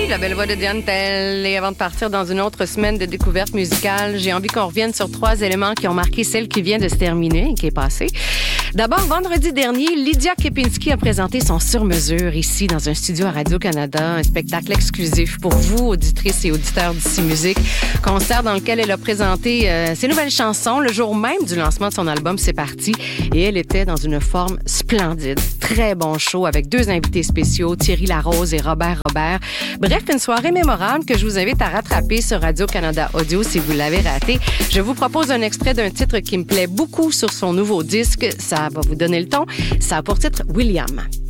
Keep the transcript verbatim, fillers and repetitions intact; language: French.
la belle voix de Diane Tell. Et avant de partir dans une autre semaine de découverte musicale, j'ai envie qu'on revienne sur trois éléments qui ont marqué celle qui vient de se terminer et qui est passée. D'abord, vendredi dernier, Lydia Kepinski a présenté son sur-mesure ici dans un studio à Radio-Canada, un spectacle exclusif pour vous, auditrices et auditeurs d'ici Musique, concert dans lequel elle a présenté euh, ses nouvelles chansons le jour même du lancement de son album C'est parti, et elle était dans une forme splendide. Très bon show avec deux invités spéciaux, Thierry Larose et Robert Robert. Bref, une soirée mémorable que je vous invite à rattraper sur Radio-Canada Audio si vous l'avez raté. Je vous propose un extrait d'un titre qui me plaît beaucoup sur son nouveau disque. Ça va vous donner le ton. Ça a pour titre William.